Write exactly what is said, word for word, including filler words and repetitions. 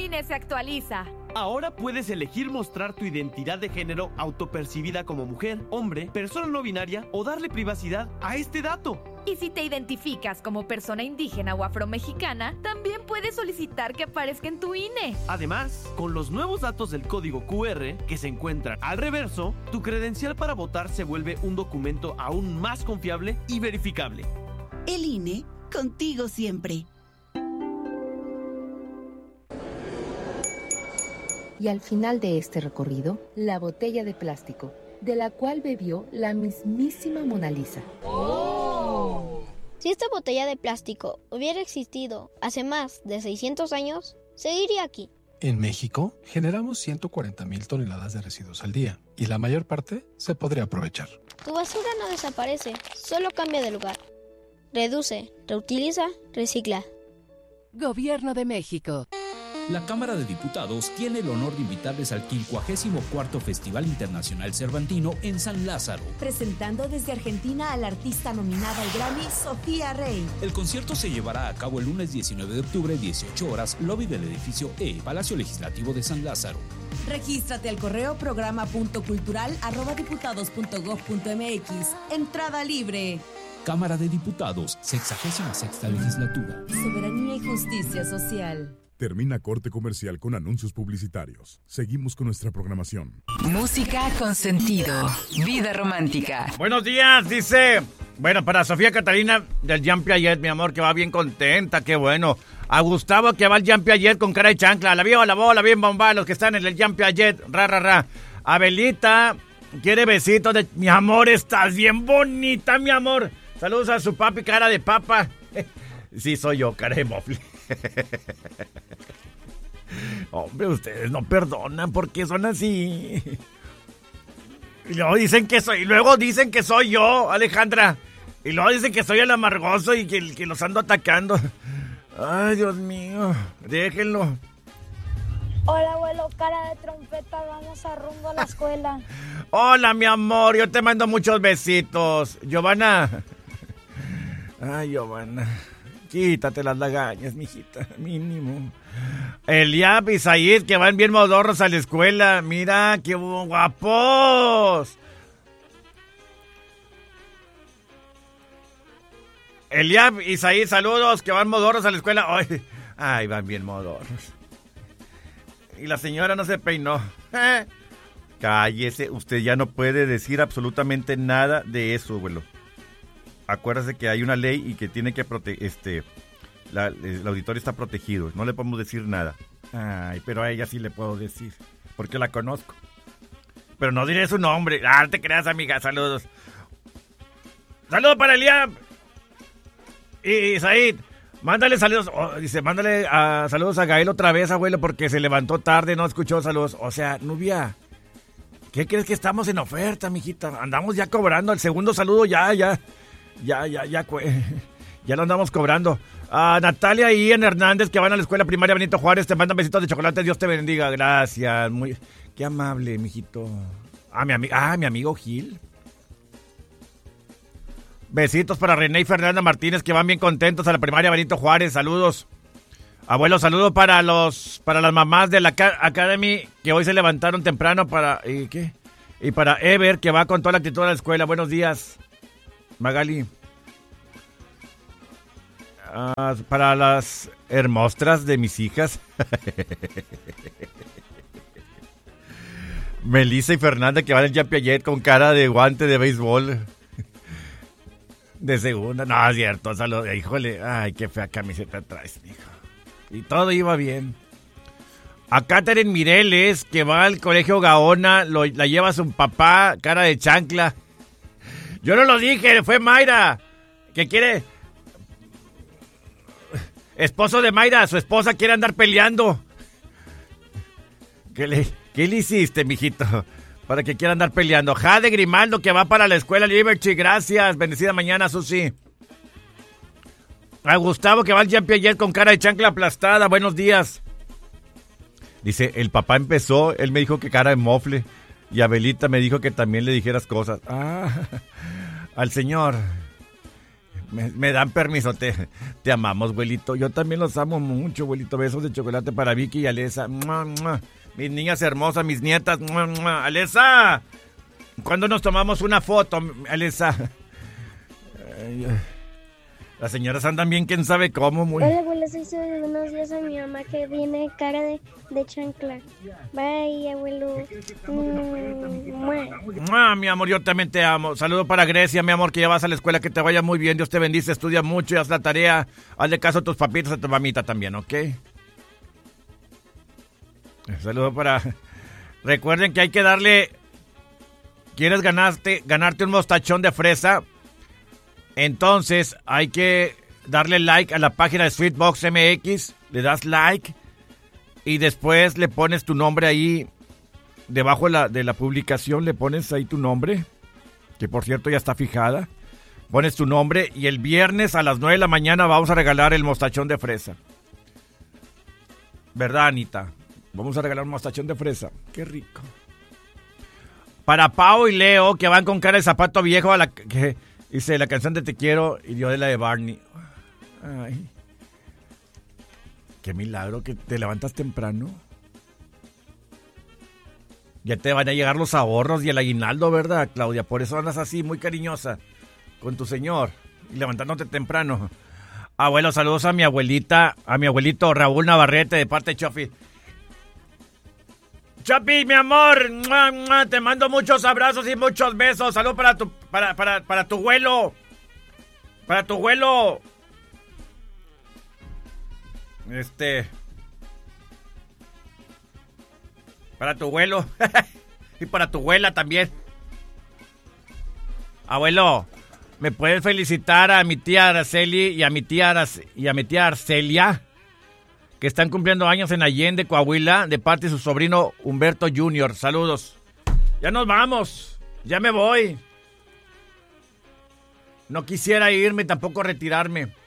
I N E se actualiza. Ahora puedes elegir mostrar tu identidad de género autopercibida como mujer, hombre, persona no binaria o darle privacidad a este dato. Y si te identificas como persona indígena o afromexicana, también puedes solicitar que aparezca en tu I N E. Además, con los nuevos datos del código Q R que se encuentran al reverso, tu credencial para votar se vuelve un documento aún más confiable y verificable. El I N E, contigo siempre. Y al final de este recorrido, la botella de plástico, de la cual bebió la mismísima Mona Lisa. ¡Oh! Si esta botella de plástico hubiera existido hace más de seiscientos años, seguiría aquí. En México, generamos ciento cuarenta mil toneladas de residuos al día, y la mayor parte se podría aprovechar. Tu basura no desaparece, solo cambia de lugar. Reduce, reutiliza, recicla. Gobierno de México. La Cámara de Diputados tiene el honor de invitarles al quincuagésimo cuarto Festival Internacional Cervantino en San Lázaro. Presentando desde Argentina a la artista nominada al Grammy, Sofía Rey. El concierto se llevará a cabo el lunes diecinueve de octubre, dieciocho horas, lobby del edificio E, Palacio Legislativo de San Lázaro. Regístrate al correo programa punto cultural arroba diputados punto gob punto mx. Entrada libre. Cámara de Diputados, sexagésima sexta legislatura. Soberanía y justicia social. Termina corte comercial con anuncios publicitarios. Seguimos con nuestra programación. Música con sentido. Vida romántica. Buenos días, dice. Bueno, para Sofía Catalina del Jean Piaget, mi amor, que va bien contenta, qué bueno. A Gustavo, que va al Jean Piaget con cara de chancla. La vio, la bola, bien bomba, los que están en el Jean Piaget, ra, ra, ra. Abelita, quiere besitos de... Mi amor, estás bien bonita, mi amor. Saludos a su papi, cara de papa. Sí, soy yo, cara de mofle. Hombre, ustedes no perdonan porque son así. Y luego dicen que soy, y luego dicen que soy yo, Alejandra. Y luego dicen que soy el amargoso y que, que los ando atacando. Ay, Dios mío, déjenlo. Hola, abuelo, cara de trompeta, vamos a rumbo a la escuela. Hola, mi amor, yo te mando muchos besitos. Giovanna. Ay, Giovanna. Quítate las lagañas, mijita, mínimo. Eliab y Said, que van bien modorros a la escuela. Mira, qué guapos. Eliab y Said, saludos, que van modorros a la escuela. Ay, ay, van bien modorros. Y la señora no se peinó. ¿Eh? Cállese, usted ya no puede decir absolutamente nada de eso, abuelo. Acuérdese que hay una ley y que tiene que proteger, este, la, el auditorio está protegido, no le podemos decir nada. Ay, pero a ella sí le puedo decir, porque la conozco. Pero no diré su nombre. Ah, no te creas, amiga, saludos. Saludos para Eliab y Said. Mándale saludos, oh, dice, mándale a, saludos a Gael otra vez, abuelo, porque se levantó tarde, no escuchó saludos. O sea, Nubia, ¿qué crees que estamos en oferta, mijita? Andamos ya cobrando el segundo saludo, ya, ya. Ya, ya, ya, ya lo andamos cobrando. A Natalia y Ian Hernández, que van a la escuela primaria Benito Juárez, te mandan besitos de chocolate, Dios te bendiga, gracias. Muy, qué amable, mijito. Ah, mi, ami- ah, mi amigo Gil. Besitos para René y Fernanda Martínez, que van bien contentos a la primaria Benito Juárez, saludos. Abuelo, saludo para los, para las mamás de la Academy, que hoy se levantaron temprano para, ¿y qué? Y para Ever, que va con toda la actitud a la escuela, buenos días. Magali. Uh, para las hermostras de mis hijas. Melissa y Fernanda, que van al Jean Piaget con cara de guante de béisbol. De segunda. No, es cierto. Saludos. Híjole. Ay, qué fea camiseta traes, mijo. Y todo iba bien. A Catherine Mireles, que va al colegio Gaona, lo, la lleva su papá, cara de chancla. Yo no lo dije, fue Mayra, que quiere... Esposo de Mayra, su esposa quiere andar peleando. ¿Qué le, qué le hiciste, mijito? Para que quiera andar peleando. Jade Grimaldo, que va para la escuela Liberty, gracias. Bendecida mañana, Susi. A Gustavo, que va al Jean Piaget con cara de chancla aplastada, buenos días. Dice, el papá empezó, él me dijo que cara de mofle. Y Abelita me dijo que también le dijeras cosas. Ah, al señor. Me, me dan permiso, te, te amamos, abuelito. Yo también los amo mucho, abuelito. Besos de chocolate para Vicky y Alesa. ¡Mua, mua! Mis niñas hermosas, mis nietas. ¡Mua, mua! Alesa, ¿cuándo nos tomamos una foto, Alesa? Ay, las señoras andan bien, quién sabe cómo. Muy... Hola, abuelo, soy su de buenos días a mi mamá que viene cara de, de chancla. Bye, abuelo. Mm, mua. ¡Mua, mi amor, yo también te amo! Saludo para Grecia, mi amor, que ya vas a la escuela, que te vaya muy bien. Dios te bendice, estudia mucho y haz la tarea. Hazle caso a tus papitos, a tu mamita también, ¿ok? Saludo para... Recuerden que hay que darle... ¿Quieres ganarte, ganarte un mostachón de fresa? Entonces hay que darle like a la página de Sweetbox M X, le das like y después le pones tu nombre ahí, debajo de la, de la publicación le pones ahí tu nombre, que por cierto ya está fijada, pones tu nombre y el viernes a las nueve de la mañana vamos a regalar el mostachón de fresa. ¿Verdad, Anita? Vamos a regalar un mostachón de fresa, qué rico. Para Pau y Leo, que van con cara de zapato viejo a la... que dice la canción de Te Quiero y yo de la de Barney. Ay. Qué milagro que te levantas temprano. Ya te van a llegar los ahorros y el aguinaldo, ¿verdad, Claudia? Por eso andas así, muy cariñosa con tu señor y levantándote temprano. Abuelo, saludos a mi abuelita, a mi abuelito Raúl Navarrete de parte de Chofi. Chopi, mi amor, ¡mua, mua! Te mando muchos abrazos y muchos besos. Salud para tu, para, para, para tu abuelo. Para tu abuelo. Este. Para tu abuelo. Y para tu abuela también. Abuelo, ¿me puedes felicitar a mi tía Araceli y a mi tía Arac- y a mi tía Arcelia? Que están cumpliendo años en Allende, Coahuila, de parte de su sobrino Humberto junior Saludos. Ya nos vamos. Ya me voy. No quisiera irme, tampoco retirarme.